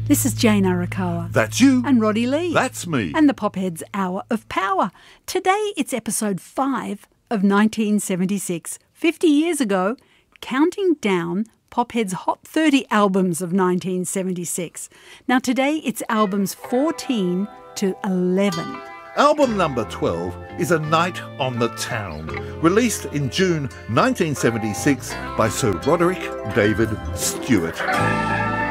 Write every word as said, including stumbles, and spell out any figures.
This is Jane Arakawa. That's you. And Roddy Lee. That's me. And the Popheads Hour of Power. Today it's episode five of nineteen seventy-six. fifty years ago, counting down Popheads' Hot thirty albums of nineteen seventy-six. Now today it's albums fourteen to eleven. Album number twelve is A Night on the Town, released in June nineteen seventy-six by Sir Roderick David Stewart.